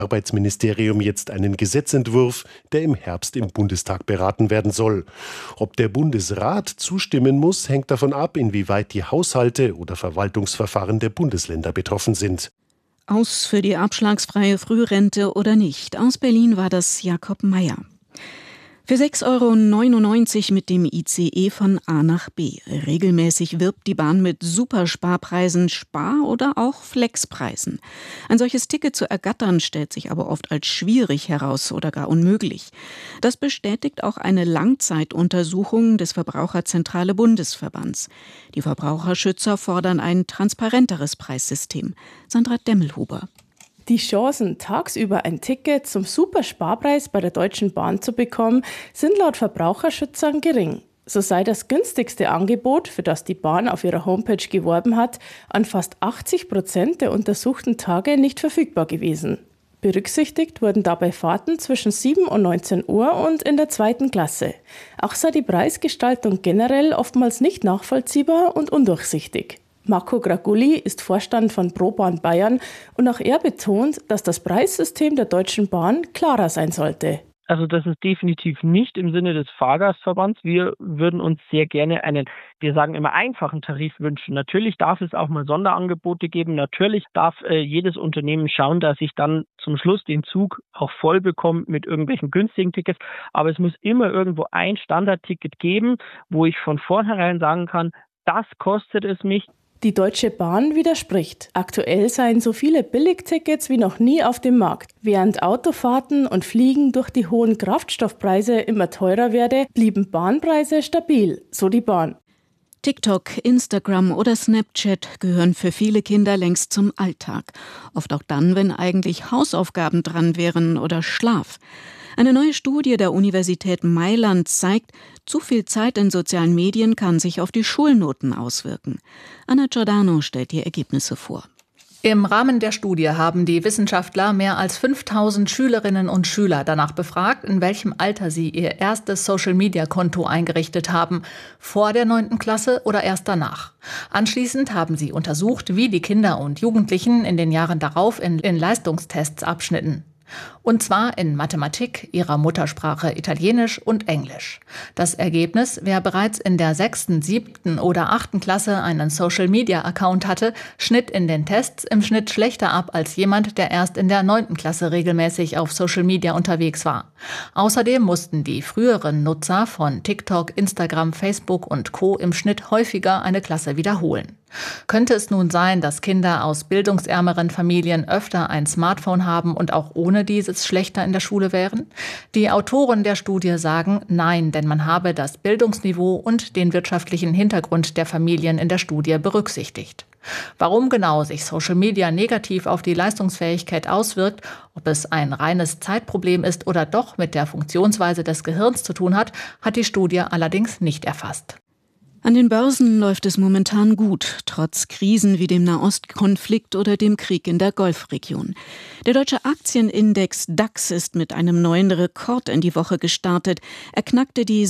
Arbeitsministerium jetzt einen Gesetzentwurf, der im Herbst im Bundestag beraten werden soll. Ob der Bundesrat zustimmen muss, hängt davon ab, inwieweit die Haushalte oder Verwaltungsverfahren der Bundesländer betroffen sind. Aus für die abschlagsfreie Frührente oder nicht? Aus Berlin war das Jakob Meyer. Für 6,99 € mit dem ICE von A nach B. Regelmäßig wirbt die Bahn mit Supersparpreisen, Spar- oder auch Flexpreisen. Ein solches Ticket zu ergattern stellt sich aber oft als schwierig heraus oder gar unmöglich. Das bestätigt auch eine Langzeituntersuchung des Verbraucherzentrale Bundesverbands. Die Verbraucherschützer fordern ein transparenteres Preissystem. Sandra Demmelhuber. Die Chancen, tagsüber ein Ticket zum Supersparpreis bei der Deutschen Bahn zu bekommen, sind laut Verbraucherschützern gering. So sei das günstigste Angebot, für das die Bahn auf ihrer Homepage geworben hat, an fast 80% der untersuchten Tage nicht verfügbar gewesen. Berücksichtigt wurden dabei Fahrten zwischen 7 und 19 Uhr und in der 2. Klasse. Auch sei die Preisgestaltung generell oftmals nicht nachvollziehbar und undurchsichtig. Marco Gragulli ist Vorstand von ProBahn Bayern und auch er betont, dass das Preissystem der Deutschen Bahn klarer sein sollte. Also das ist definitiv nicht im Sinne des Fahrgastverbands. Wir würden uns sehr gerne einen, wir sagen immer, einfachen Tarif wünschen. Natürlich darf es auch mal Sonderangebote geben. Natürlich darf jedes Unternehmen schauen, dass ich dann zum Schluss den Zug auch voll bekomme mit irgendwelchen günstigen Tickets. Aber es muss immer irgendwo ein Standardticket geben, wo ich von vornherein sagen kann, das kostet es mich. Die Deutsche Bahn widerspricht. Aktuell seien so viele Billigtickets wie noch nie auf dem Markt. Während Autofahrten und Fliegen durch die hohen Kraftstoffpreise immer teurer werde, blieben Bahnpreise stabil, so die Bahn. TikTok, Instagram oder Snapchat gehören für viele Kinder längst zum Alltag. Oft auch dann, wenn eigentlich Hausaufgaben dran wären oder Schlaf. Eine neue Studie der Universität Mailand zeigt, zu viel Zeit in sozialen Medien kann sich auf die Schulnoten auswirken. Anna Giordano stellt die Ergebnisse vor. Im Rahmen der Studie haben die Wissenschaftler mehr als 5000 Schülerinnen und Schüler danach befragt, in welchem Alter sie ihr erstes Social-Media-Konto eingerichtet haben, vor der 9. Klasse oder erst danach. Anschließend haben sie untersucht, wie die Kinder und Jugendlichen in den Jahren darauf in Leistungstests abschnitten. Und zwar in Mathematik, ihrer Muttersprache Italienisch und Englisch. Das Ergebnis: Wer bereits in der 6., 7. oder 8. Klasse einen Social-Media-Account hatte, schnitt in den Tests im Schnitt schlechter ab als jemand, der erst in der 9. Klasse regelmäßig auf Social Media unterwegs war. Außerdem mussten die früheren Nutzer von TikTok, Instagram, Facebook und Co. im Schnitt häufiger eine Klasse wiederholen. Könnte es nun sein, dass Kinder aus bildungsärmeren Familien öfter ein Smartphone haben und auch ohne dieses schlechter in der Schule wären? Die Autoren der Studie sagen nein, denn man habe das Bildungsniveau und den wirtschaftlichen Hintergrund der Familien in der Studie berücksichtigt. Warum genau sich Social Media negativ auf die Leistungsfähigkeit auswirkt, ob es ein reines Zeitproblem ist oder doch mit der Funktionsweise des Gehirns zu tun hat, hat die Studie allerdings nicht erfasst. An den Börsen läuft es momentan gut, trotz Krisen wie dem Nahostkonflikt oder dem Krieg in der Golfregion. Der deutsche Aktienindex DAX ist mit einem neuen Rekord in die Woche gestartet. Er knackte die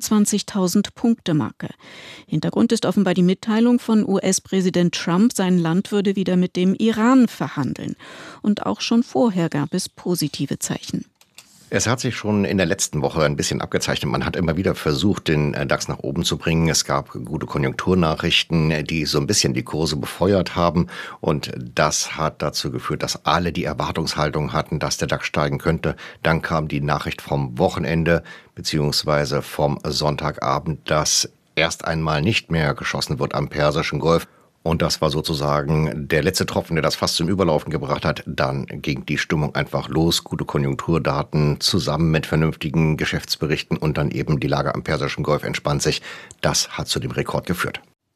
26.000-Punkte-Marke. Hintergrund ist offenbar die Mitteilung von US-Präsident Trump, sein Land würde wieder mit dem Iran verhandeln. Und auch schon vorher gab es positive Zeichen. Es hat sich schon in der letzten Woche ein bisschen abgezeichnet. Man hat immer wieder versucht, den DAX nach oben zu bringen. Es gab gute Konjunkturnachrichten, die so ein bisschen die Kurse befeuert haben. Und das hat dazu geführt, dass alle die Erwartungshaltung hatten, dass der DAX steigen könnte. Dann kam die Nachricht vom Wochenende beziehungsweise vom Sonntagabend, dass erst einmal nicht mehr geschossen wird am Persischen Golf. Und das war sozusagen der letzte Tropfen, der das fast zum Überlaufen gebracht hat. Dann ging die Stimmung einfach los. Gute Konjunkturdaten zusammen mit vernünftigen Geschäftsberichten und dann eben die Lage am Persischen Golf entspannt sich. Das hat zu dem Rekord geführt.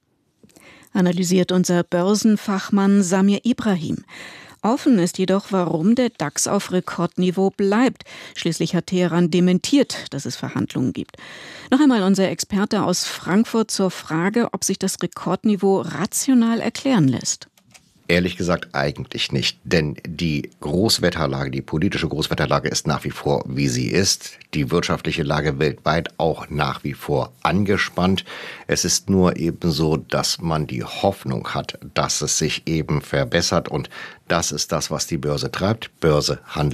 Analysiert unser Börsenfachmann Samir Ibrahim. Offen ist jedoch, warum der DAX auf Rekordniveau bleibt. Schließlich hat Teheran dementiert, dass es Verhandlungen gibt. Noch einmal unser Experte aus Frankfurt zur Frage, ob sich das Rekordniveau rational erklären lässt. Ehrlich gesagt eigentlich nicht, denn die Großwetterlage, die politische Großwetterlage ist nach wie vor, wie sie ist. Die wirtschaftliche Lage weltweit auch nach wie vor angespannt. Es ist nur eben so, dass man die Hoffnung hat, dass es sich eben verbessert und das ist das, was die Börse treibt. Börse handelt